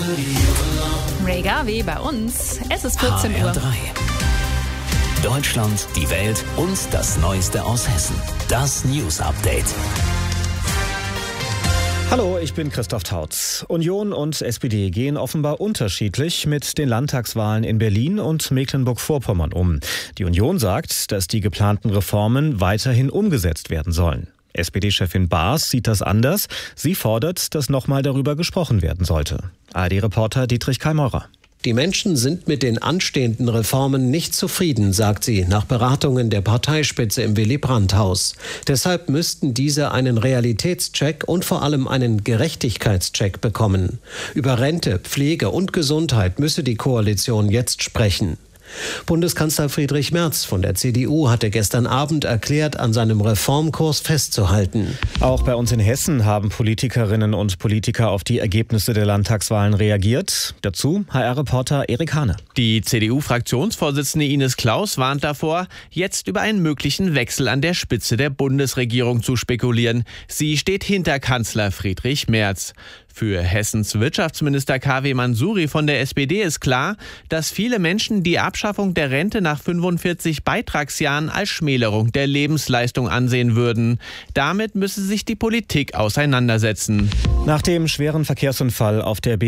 Ray Garvey bei uns. Es ist 14 Uhr. HR3. Deutschland, die Welt und das Neueste aus Hessen. Das News Update. Hallo, ich bin Christoph Tautz. Union und SPD gehen offenbar unterschiedlich mit den Landtagswahlen in Berlin und Mecklenburg-Vorpommern um. Die Union sagt, dass die geplanten Reformen weiterhin umgesetzt werden sollen. SPD-Chefin Baas sieht das anders. Sie fordert, dass nochmal darüber gesprochen werden sollte. ARD-Reporter Dietrich Kallmeurer. Die Menschen sind mit den anstehenden Reformen nicht zufrieden, sagt sie, nach Beratungen der Parteispitze im Willy-Brandt-Haus. Deshalb müssten diese einen Realitätscheck und vor allem einen Gerechtigkeitscheck bekommen. Über Rente, Pflege und Gesundheit müsse die Koalition jetzt sprechen. Bundeskanzler Friedrich Merz von der CDU hatte gestern Abend erklärt, an seinem Reformkurs festzuhalten. Auch bei uns in Hessen haben Politikerinnen und Politiker auf die Ergebnisse der Landtagswahlen reagiert. Dazu HR-Reporter Erik Hane. Die CDU-Fraktionsvorsitzende Ines Claus warnt davor, jetzt über einen möglichen Wechsel an der Spitze der Bundesregierung zu spekulieren. Sie steht hinter Kanzler Friedrich Merz. Für Hessens Wirtschaftsminister K.W. Mansuri von der SPD ist klar, dass viele Menschen die Abschaffung der Rente nach 45 Beitragsjahren als Schmälerung der Lebensleistung ansehen würden. Damit müsse sich die Politik auseinandersetzen. Nach dem schweren Verkehrsunfall auf der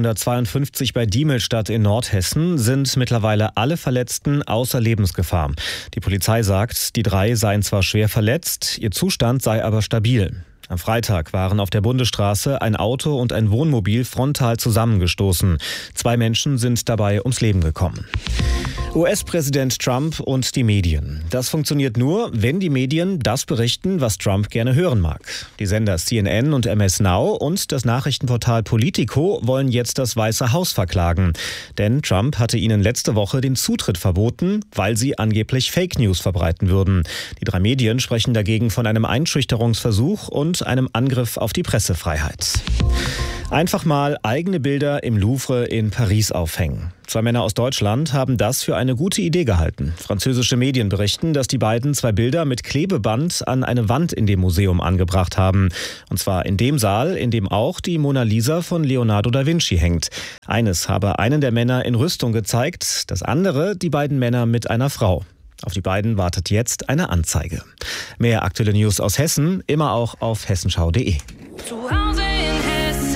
B252 bei Diemelstadt in Nordhessen sind mittlerweile alle Verletzten außer Lebensgefahr. Die Polizei sagt, die 3 seien zwar schwer verletzt, ihr Zustand sei aber stabil. Am Freitag waren auf der Bundesstraße ein Auto und ein Wohnmobil frontal zusammengestoßen. 2 Menschen sind dabei ums Leben gekommen. US-Präsident Trump und die Medien. Das funktioniert nur, wenn die Medien das berichten, was Trump gerne hören mag. Die Sender CNN und MS Now und das Nachrichtenportal Politico wollen jetzt das Weiße Haus verklagen. Denn Trump hatte ihnen letzte Woche den Zutritt verboten, weil sie angeblich Fake News verbreiten würden. Die 3 Medien sprechen dagegen von einem Einschüchterungsversuch und einem Angriff auf die Pressefreiheit. Einfach mal eigene Bilder im Louvre in Paris aufhängen. 2 Männer aus Deutschland haben das für eine gute Idee gehalten. Französische Medien berichten, dass die beiden 2 Bilder mit Klebeband an eine Wand in dem Museum angebracht haben. Und zwar in dem Saal, in dem auch die Mona Lisa von Leonardo da Vinci hängt. Eines habe einen der Männer in Rüstung gezeigt, das andere die beiden Männer mit einer Frau. Auf die beiden wartet jetzt eine Anzeige. Mehr aktuelle News aus Hessen, immer auch auf hessenschau.de. Zu Hause in Hessen.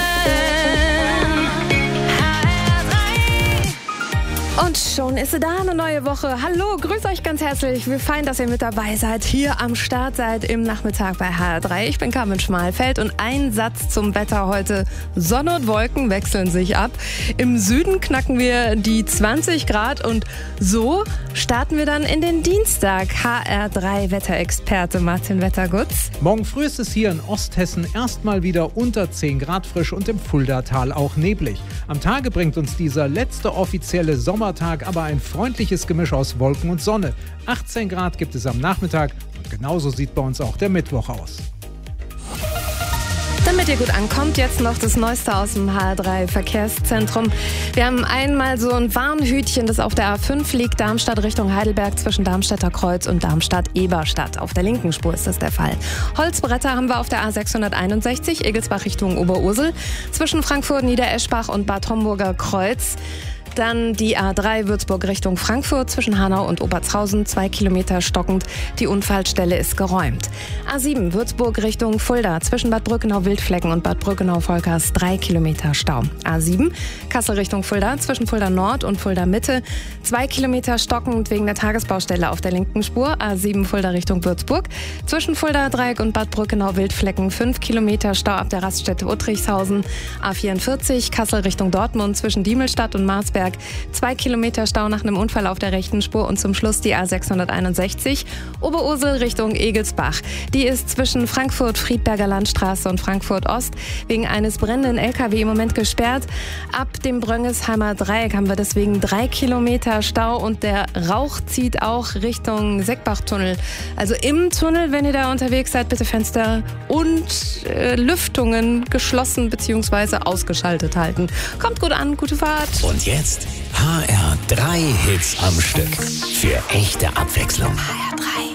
Und schon ist sie da, eine neue Woche. Hallo, grüß euch ganz herzlich. Wir fein, dass ihr mit dabei seid, hier am Start seid im Nachmittag bei HR3. Ich bin Carmen Schmalfeld und ein Satz zum Wetter heute. Sonne und Wolken wechseln sich ab. Im Süden knacken wir die 20 Grad und so starten wir dann in den Dienstag. HR3 Wetterexperte Martin Wettergutz. Morgen früh ist es hier in Osthessen erstmal wieder unter 10 Grad frisch und im Fuldatal auch neblig. Am Tage bringt uns dieser letzte offizielle Sommertag aber ein freundliches Gemisch aus Wolken und Sonne. 18 Grad gibt es am Nachmittag und genauso sieht bei uns auch der Mittwoch aus. Damit ihr gut ankommt, jetzt noch das Neueste aus dem HR3 Verkehrszentrum. Wir haben einmal so ein Warnhütchen, das auf der A5 liegt, Darmstadt Richtung Heidelberg zwischen Darmstädter Kreuz und Darmstadt-Eberstadt. Auf der linken Spur ist das der Fall. Holzbretter haben wir auf der A661, Egelsbach Richtung Oberursel, zwischen Frankfurt-Niedereschbach und Bad Homburger Kreuz. Dann die A3 Würzburg Richtung Frankfurt zwischen Hanau und Obertshausen, 2 Kilometer stockend. Die Unfallstelle ist geräumt. A7 Würzburg Richtung Fulda zwischen Bad Brückenau-Wildflecken und Bad Brückenau-Volkers, 3 Kilometer Stau. A7 Kassel Richtung Fulda zwischen Fulda Nord und Fulda Mitte, 2 Kilometer stockend wegen der Tagesbaustelle auf der linken Spur. A7 Fulda Richtung Würzburg zwischen Fulda Dreieck und Bad Brückenau-Wildflecken, 5 Kilometer Stau ab der Raststätte Uttrichshausen. A44 Kassel Richtung Dortmund zwischen Diemelstadt und Marsberg, 2 Kilometer Stau nach einem Unfall auf der rechten Spur und zum Schluss die A661 Oberursel Richtung Egelsbach. Die ist zwischen Frankfurt-Friedberger Landstraße und Frankfurt-Ost wegen eines brennenden LKW im Moment gesperrt. Ab dem Bröngesheimer Dreieck haben wir deswegen 3 Kilometer Stau und der Rauch zieht auch Richtung Seckbachtunnel. Also im Tunnel, wenn ihr da unterwegs seid, bitte Fenster und Lüftungen geschlossen bzw. ausgeschaltet halten. Kommt gut an, gute Fahrt. Und jetzt HR3 Hits am Stück. Für echte Abwechslung. HR3.